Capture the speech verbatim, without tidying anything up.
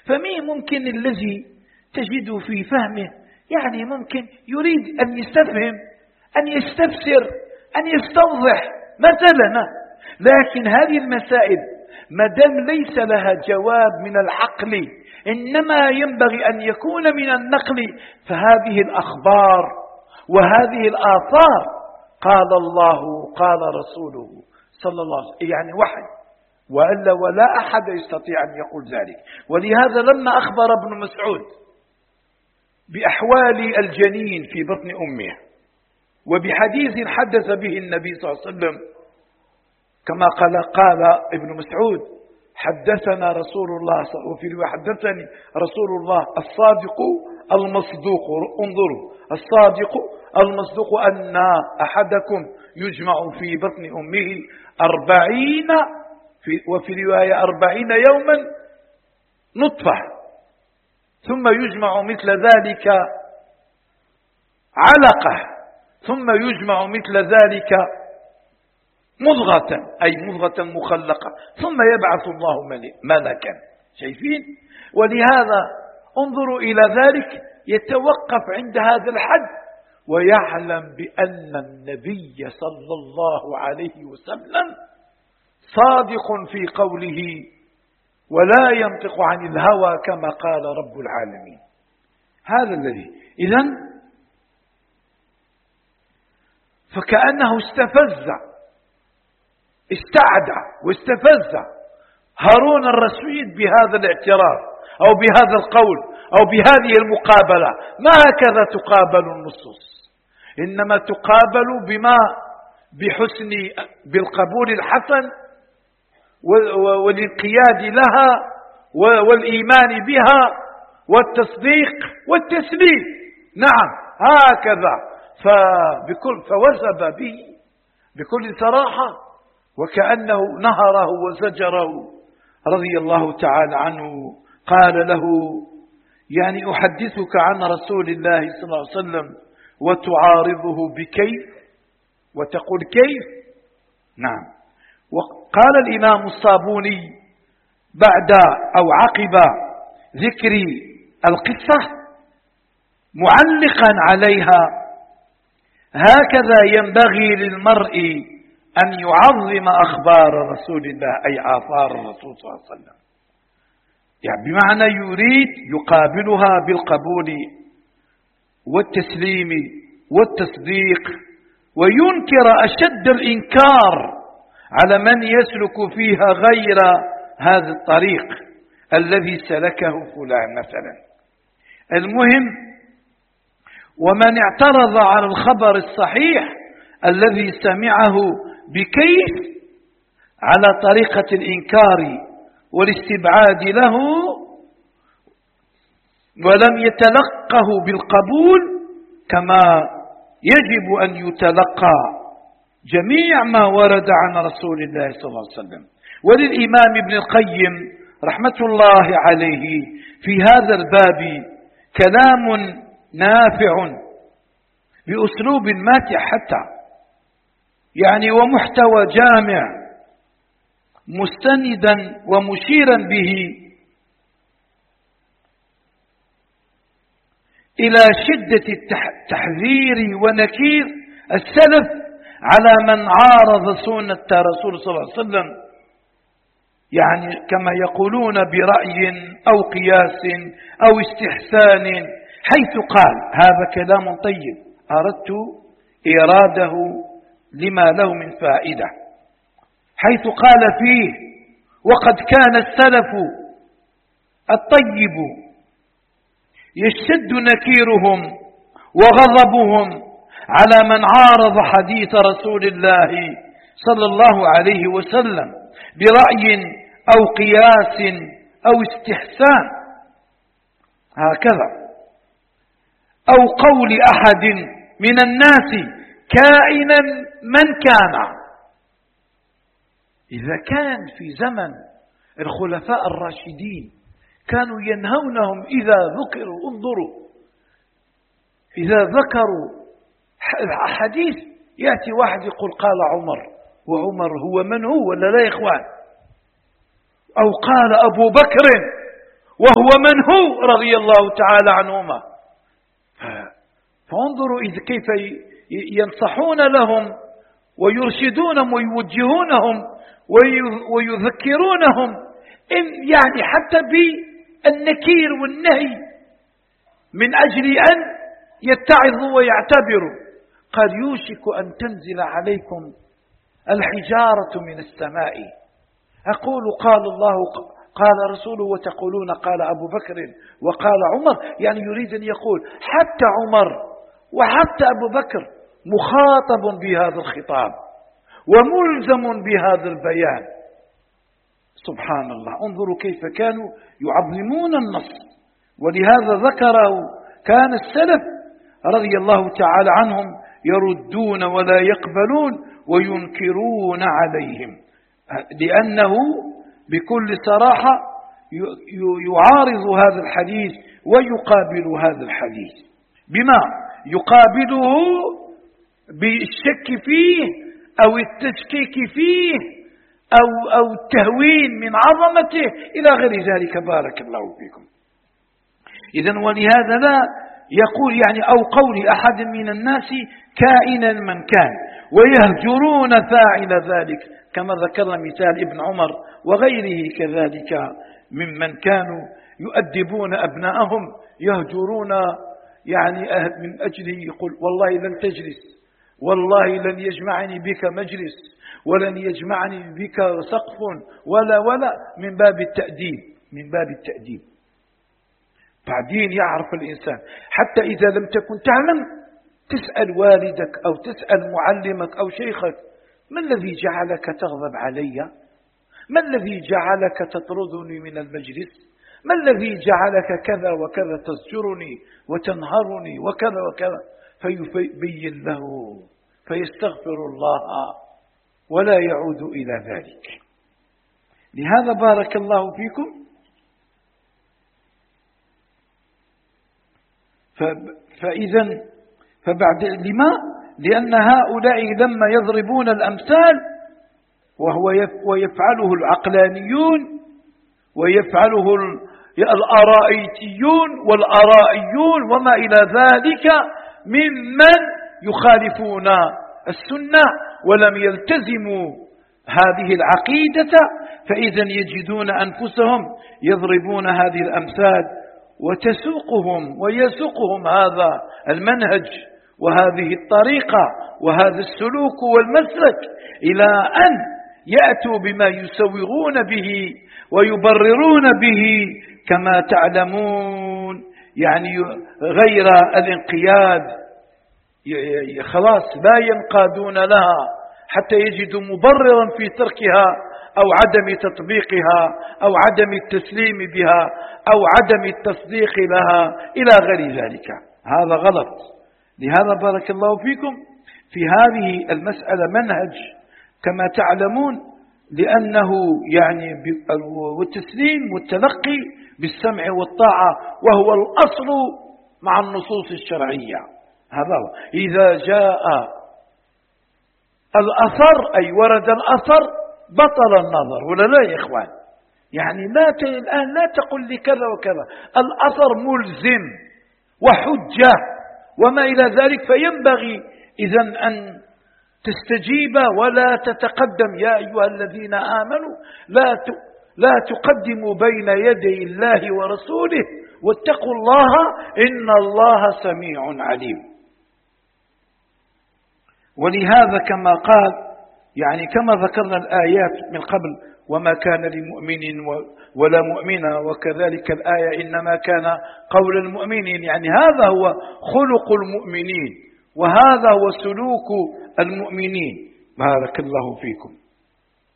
فمين ممكن الذي تجد في فهمه يعني ممكن يريد أن يستفهم، أن يستفسر، أن يستوضح مثلا. لكن هذه المسائل ما دام ليس لها جواب من العقل، إنما ينبغي أن يكون من النقل، فهذه الأخبار وهذه الآثار قال الله قال رسوله صلى الله عليه وسلم، يعني وحي، وإلا ولا أحد يستطيع أن يقول ذلك. ولهذا لما أخبر ابن مسعود بأحوال الجنين في بطن أمه وبحديث حدث به النبي صلى الله عليه وسلم كما قال قال ابن مسعود حدثنا رسول الله، وفي رواية حدثني رسول الله الصادق المصدوق، انظروا الصادق المصدوق أن أحدكم يجمع في بطن أمه أربعين في وفي رواية أربعين يوما نطفة، ثم يجمع مثل ذلك علقة، ثم يجمع مثل ذلك مضغة، أي مضغة مخلقة، ثم يبعث الله ملكا. شايفين؟ ولهذا انظروا إلى ذلك، يتوقف عند هذا الحد ويعلم بأن النبي صلى الله عليه وسلم صادق في قوله ولا ينطق عن الهوى كما قال رب العالمين. هذا الذي إذن فكأنه استفز استعدى واستفز هارون الرشيد بهذا الاعتراف أو بهذا القول أو بهذه المقابلة. ما هكذا تقابل النصوص، إنما تقابل بما بحسن بالقبول الحسن والانقياد لها والإيمان بها والتصديق والتسليم. نعم هكذا. فبكل فوثب به بكل صراحة، وكأنه نهره وزجره رضي الله تعالى عنه. قال له يعني أحدثك عن رسول الله صلى الله عليه وسلم وتعارضه بكيف وتقول كيف؟ نعم. وقال الإمام الصابوني بعد أو عقب ذكر القصة معلقا عليها: هكذا ينبغي للمرء أن يعظم أخبار رسول الله، أي آثار الرسول صلى الله عليه وسلم، يعني بمعنى يريد يقابلها بالقبول والتسليم والتصديق، وينكر أشد الإنكار على من يسلك فيها غير هذا الطريق الذي سلكه فلان مثلا. المهم، ومن اعترض على الخبر الصحيح الذي سمعه بكيف على طريقة الإنكار والاستبعاد له ولم يتلقه بالقبول كما يجب أن يتلقى جميع ما ورد عن رسول الله صلى الله عليه وسلم. وللإمام ابن القيم رحمة الله عليه في هذا الباب كلام نافع بأسلوب ماتع حتى، يعني ومحتوى جامع مستندا ومشيرا به إلى شدة التحذير ونكير السلف على من عارض سنة رسول صلى الله عليه وسلم، يعني كما يقولون برأي أو قياس أو استحسان، حيث قال هذا كلام طيب أردت إراده لما له من فائدة، حيث قال فيه: وقد كان السلف الطيب يشتد نكيرهم وغضبهم على من عارض حديث رسول الله صلى الله عليه وسلم برأي أو قياس أو استحسان، هكذا، أو قول أحد من الناس كائنا من كان. إذا كان في زمن الخلفاء الراشدين كانوا ينهونهم إذا ذكروا، انظروا، إذا ذكروا حديث يأتي واحد يقول قال عمر، وعمر هو من هو ولا لا يا إخوان؟ أو قال أبو بكر، وهو من هو رضي الله تعالى عنهما. فانظروا إذ كيف ينصحون لهم ويرشدونهم ويوجهونهم ويذكرونهم، يعني حتى بالنكير والنهي من أجل أن يتعظوا ويعتبروا. قال يوشك أن تنزل عليكم الحجارة من السماء. أقول قال الله قال رسوله وتقولون قال أبو بكر وقال عمر، يعني يريد أن يقول حتى عمر وحتى أبو بكر مخاطب بهذا الخطاب وملزم بهذا البيان. سبحان الله، انظروا كيف كانوا يعظمون النص. ولهذا ذكره كان السلف رضي الله تعالى عنهم يردون ولا يقبلون وينكرون عليهم، لأنه بكل صراحة يعارض هذا الحديث ويقابل هذا الحديث بما يقابله بالشك فيه أو التشكيك فيه أو, أو التهوين من عظمته إلى غير ذلك. بارك الله فيكم. إذن ولهذا لا يقول يعني أو قول أحد من الناس كائنا من كان ويهجرون فاعل ذلك، كما ذكرنا مثال ابن عمر وغيره كذلك ممن كانوا يؤدبون أبناءهم يهجرون يعني من أجله، يقول والله لن تجلس، والله لن يجمعني بك مجلس، ولن يجمعني بك سقف، ولا ولا من باب التأديب، من باب التأديب. بعدين يعرف الإنسان حتى إذا لم تكن تعلم تسأل والدك أو تسأل معلمك أو شيخك: ما الذي جعلك تغضب علي؟ ما الذي جعلك تطردني من المجلس؟ ما الذي جعلك كذا وكذا تزجرني وتنهرني وكذا وكذا؟ فيبين له فيستغفر الله ولا يعود إلى ذلك. لهذا بارك الله فيكم فإذا فبعد لما لأن هؤلاء لما يضربون الأمثال وهو ويفعله العقلانيون ويفعله الآرائيون والآرائيون وما إلى ذلك ممن يخالفون السنة ولم يلتزموا هذه العقيدة، فإذا يجدون أنفسهم يضربون هذه الأمثال وتسوقهم ويسوقهم هذا المنهج وهذه الطريقة وهذا السلوك والمسلك إلى أن يأتوا بما يسوغون به ويبررون به كما تعلمون، يعني غير الانقياد، خلاص لا ينقادون لها حتى يجدوا مبررا في تركها أو عدم تطبيقها أو عدم التسليم بها أو عدم التصديق لها إلى غير ذلك. هذا غلط. لهذا بارك الله فيكم في هذه المسألة منهج كما تعلمون، لأنه يعني والتسليم والتلقي بالسمع والطاعة وهو الأصل مع النصوص الشرعية. هذا هو. إذا جاء الأثر أي ورد الأثر بطل النظر، ولا لا يا إخوان؟ يعني لا ت... الآن لا تقل لي كذا وكذا، الأثر ملزم وحجة وما إلى ذلك، فينبغي إذن أن تستجيب ولا تتقدم. يا أيها الذين آمنوا لا ت... لا تقدموا بين يدي الله ورسوله واتقوا الله إن الله سميع عليم. ولهذا كما قال يعني كما ذكرنا الآيات من قبل: وما كان لمؤمن ولا مؤمنة، وكذلك الآية إنما كان قول المؤمنين، يعني هذا هو خلق المؤمنين وهذا هو سلوك المؤمنين. بارك الله فيكم.